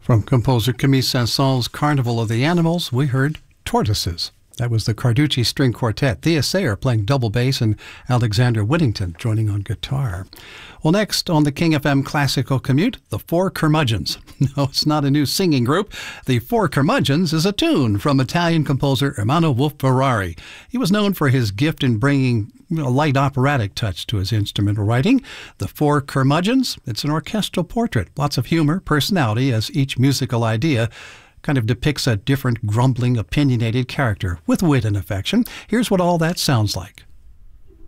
From composer Camille Saint-Saëns's Carnival of the Animals, we heard Tortoises. That was the Carducci String Quartet, Thea Sayer playing double bass and Alexander Whittington joining on guitar. Well, next on the King FM Classical Commute, the Four Curmudgeons. No, it's not a new singing group. The Four Curmudgeons is a tune from Italian composer Ermanno Wolf-Ferrari. He was known for his gift in bringing a light operatic touch to his instrumental writing. The Four Curmudgeons, it's an orchestral portrait. Lots of humor, personality, as each musical idea kind of depicts a different, grumbling, opinionated character with wit and affection. Here's what all that sounds like.